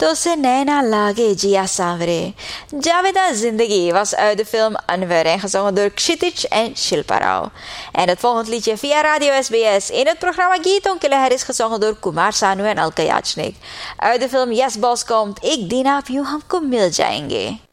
तो से nैना lage Jia Savre. Javeda Zindagi was uit de film Anwar en gezongen door Kshitij en Shilpa Rao. En het volgende liedje via Radio SBS in het programma Geeton Kileher is gezongen door Kumar Sanu en Alka Yachnik. Uit de film Yes Boss komt Ik Dina Aap You Humko Mil Jayenge.